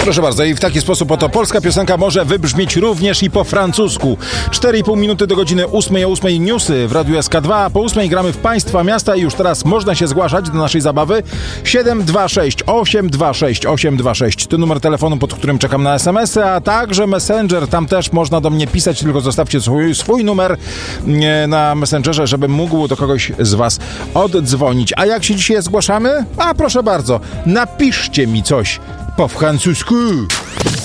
Proszę bardzo, i w taki sposób oto polska piosenka może wybrzmieć również i po francusku. 4,5 minuty do godziny 8:08 newsy w Radiu SK2, a po 8 gramy w państwa miasta i już teraz można się zgłaszać do naszej zabawy. 726 826 826 to numer telefonu, pod którym czekam na SMS-y, a także Messenger, tam też można do mnie pisać, tylko zostawcie swój numer na Messengerze, żebym mógł do kogoś z was oddzwonić. A jak się dzisiaj zgłaszamy? A proszę bardzo, napiszcie mi coś po francusku.